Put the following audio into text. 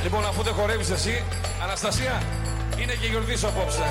Λοιπόν, αφού δεν χορεύεις εσύ, Αναστασία, είναι και γιορτή σου απόψε.